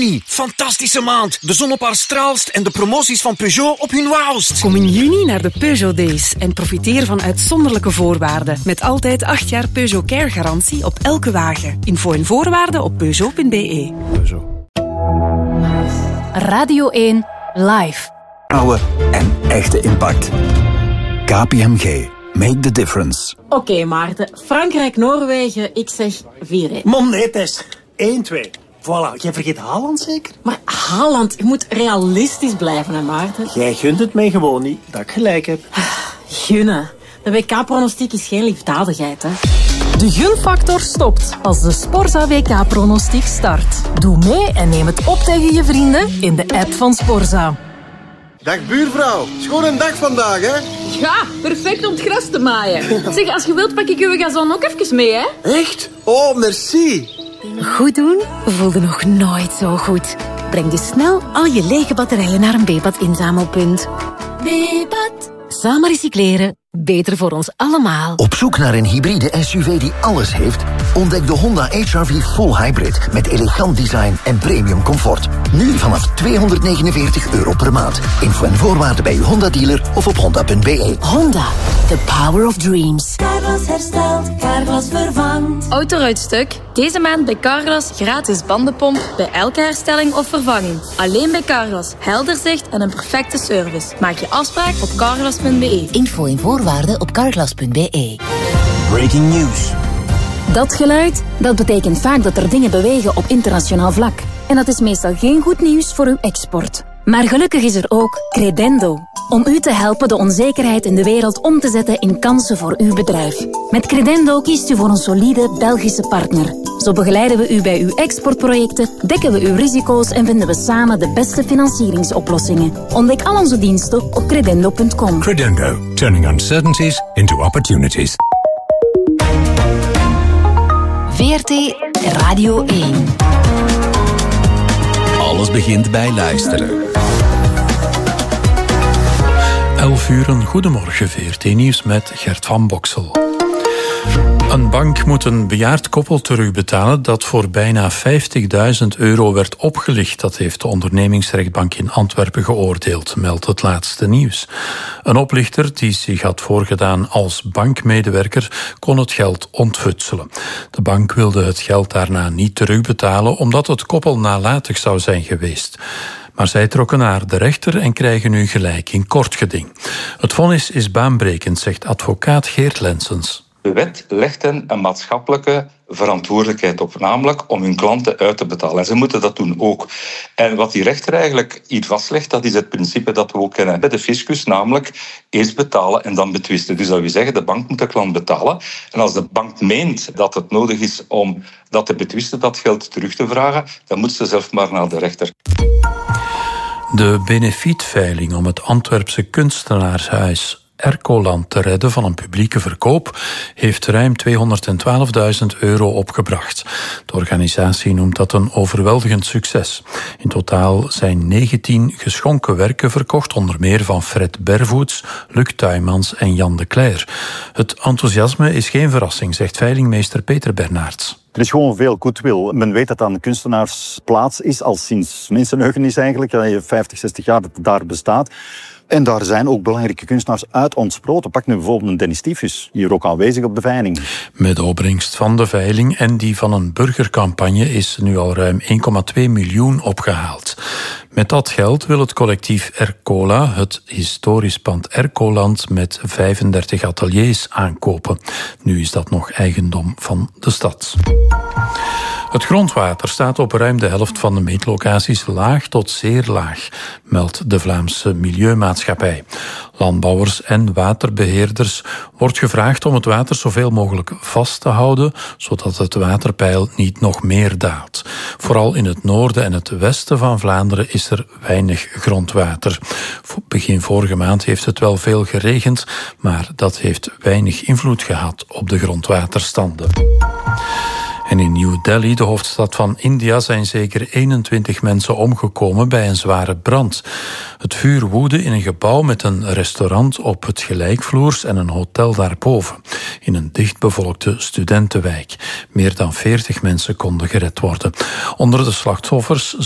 Juni, fantastische maand. De zon op haar straalst en de promoties van Peugeot op hun wauwst. Kom in juni naar de Peugeot Days en profiteer van uitzonderlijke voorwaarden. Met altijd 8 jaar Peugeot Care garantie op elke wagen. Info en voorwaarden op Peugeot.be. Peugeot. Radio 1 Live. Oude en echte impact. KPMG. Make the difference. Oké, Maarten. Frankrijk-Noorwegen, ik zeg 4-1. Mom, nee, Tess. 1-2. Voilà, jij vergeet Haaland zeker? Maar Haaland, je moet realistisch blijven, hè, Maarten? Jij gunt het mij gewoon niet, dat ik gelijk heb. Gunnen. De WK-pronostiek is geen liefdadigheid, hè. De gunfactor stopt als de Sporza WK-pronostiek start. Doe mee en neem het op tegen je vrienden in de app van Sporza. Dag buurvrouw, schoon een dag vandaag, hè? Ja, perfect om het gras te maaien. Zeg, als je wilt pak ik uw gazon ook even mee, hè? Echt? Oh, merci. Goed doen voelde nog nooit zo goed. Breng dus snel al je lege batterijen naar een Bepat inzamelpunt. Bepat. Samen recycleren, beter voor ons allemaal. Op zoek naar een hybride SUV die alles heeft? Ontdek de Honda HR-V Full Hybrid met elegant design en premium comfort. Nu vanaf €249 per maand. Info en voorwaarden bij uw Honda-dealer of op honda.be. Honda, the power of dreams. Carglass herstelt, Carglass vervangt. Autoruitstuk. Deze maand bij Carglass gratis bandenpomp bij elke herstelling of vervanging. Alleen bij Carglass. Helder zicht en een perfecte service. Maak je afspraak op carglass.be. Info en voorwaarden op carglass.be. Breaking news. Dat geluid, dat betekent vaak dat er dingen bewegen op internationaal vlak. En dat is meestal geen goed nieuws voor uw export. Maar gelukkig is er ook Credendo. Om u te helpen de onzekerheid in de wereld om te zetten in kansen voor uw bedrijf. Met Credendo kiest u voor een solide Belgische partner. Zo begeleiden we u bij uw exportprojecten, dekken we uw risico's en vinden we samen de beste financieringsoplossingen. Ontdek al onze diensten op credendo.com. Credendo, turning uncertainties into opportunities. VRT Radio 1. Alles begint bij luisteren. 11 uur, een goedemorgen, VRT Nieuws met Gert van Boksel. Een bank moet een bejaard koppel terugbetalen dat voor bijna €50.000 werd opgelicht. Dat heeft de ondernemingsrechtbank in Antwerpen geoordeeld, meldt het laatste nieuws. Een oplichter die zich had voorgedaan als bankmedewerker kon het geld ontfutselen. De bank wilde het geld daarna niet terugbetalen omdat het koppel nalatig zou zijn geweest. Maar zij trokken naar de rechter en krijgen nu gelijk in kort geding. Het vonnis is baanbrekend, zegt advocaat Geert Lensens. De wet legt hen een maatschappelijke verantwoordelijkheid op, namelijk om hun klanten uit te betalen. En ze moeten dat doen ook. En wat die rechter eigenlijk hier vastlegt, dat is het principe dat we ook kennen bij de fiscus, namelijk eerst betalen en dan betwisten. Dus dat wil zeggen, de bank moet de klant betalen. En als de bank meent dat het nodig is om dat te betwisten, dat geld terug te vragen, dan moet ze zelf maar naar de rechter. De benefietveiling om het Antwerpse kunstenaarshuis Ercoland te redden van een publieke verkoop heeft ruim €212.000 opgebracht. De organisatie noemt dat een overweldigend succes. In totaal zijn 19 geschonken werken verkocht, onder meer van Fred Bervoets, Luc Tuymans en Jan de Cler. Het enthousiasme is geen verrassing, zegt veilingmeester Peter Bernards. Er is gewoon veel goodwill. Men weet dat dat een kunstenaarsplaats is, al sinds mensenheugenis eigenlijk. Dat je 50, 60 jaar dat het daar bestaat. En daar zijn ook belangrijke kunstenaars uit ontsproten. Pak nu bijvoorbeeld een Dennis Tyfus, hier ook aanwezig op de veiling. Met de opbrengst van de veiling en die van een burgercampagne is nu al ruim 1,2 miljoen opgehaald. Met dat geld wil het collectief Ercola het historisch pand Ercoland met 35 ateliers aankopen. Nu is dat nog eigendom van de stad. Het grondwater staat op ruim de helft van de meetlocaties laag tot zeer laag, meldt de Vlaamse Milieumaatschappij. Landbouwers en waterbeheerders wordt gevraagd om het water zoveel mogelijk vast te houden, zodat het waterpeil niet nog meer daalt. Vooral in het noorden en het westen van Vlaanderen is er weinig grondwater. Begin vorige maand heeft het wel veel geregend, maar dat heeft weinig invloed gehad op de grondwaterstanden. En in New Delhi, de hoofdstad van India, zijn zeker 21 mensen omgekomen bij een zware brand. Het vuur woedde in een gebouw met een restaurant op het gelijkvloers en een hotel daarboven, in een dichtbevolkte studentenwijk. Meer dan 40 mensen konden gered worden. Onder de slachtoffers